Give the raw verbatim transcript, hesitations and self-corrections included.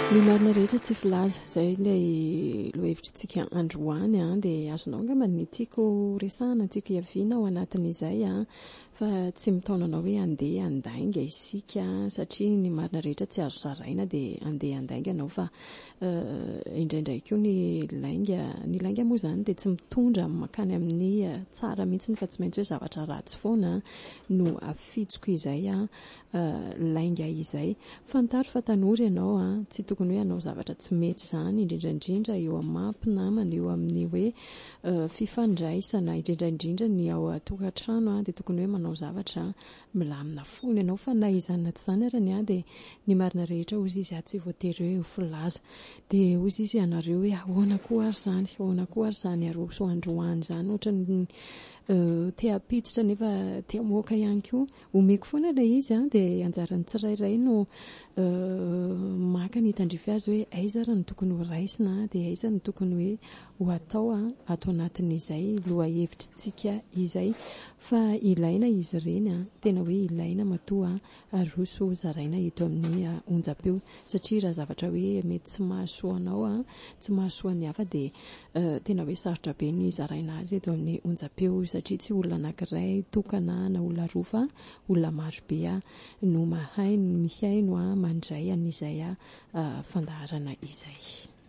Ny marina rehetra tsy filaza izay ilay lohevitrintsika androany a dia azonao angamba ny tiako resahana tiako hiaviana ao anatin'izay a fa tsy mitaonana hoe andeha andainga isika satria ny marina rehetra tsy azo zaraina dia andeha andainga ianao fa indraindray koa ny lainga ny lainga moa izany dia tsy mitondra makany amin'ny tsara mihitsy fa tsy maintsy hoe zavatra ratsy foana no afitsoko izay a lainga izay. Fantaro fa tanora ianao a tsy tokony hoe hanao zavatra tsy mety izany indrindraindrindra eo amin'ny mahampinamana eo amin'ny hoe fifandraisana indrindraindrindra ny ao an-tokantrano a dia tokony hoe manao zavatra milamina foana ianao fa na izany na tsy izany arany a dia ny marina rehetra hozy izy a tsy voatery hoe ho filaza dia hozy izy ianareo hoe ahoana koa ary izany ahoana koa ary izany aroso androany izany ohatrany te hampiditra nefa te hamoaka ihany koa omeko foana ilay izy a dia anjaran'ny tsirairay no maka ny tandrify azy hoe aiza ary ny tokony ho raisina dia aiza ny tokony hoe ho atao a ato anatin'izay loha hevitrintsika izay fa ilaina izy ireny a tena hoe ilaina matoa aroso zaraina eto amin'ny onjam-peo satria raha zavatra hoe mety tsy mahasoa anao a tsy mahasoa ny hafa dia tena hoe sarotra be ny zaraina azy eto amin'ny onjam-peo satria tsy olona anankiray tokana na olona roa fa olona maro be a no mahay mihaino a mandray an'izay a fandaharana izay.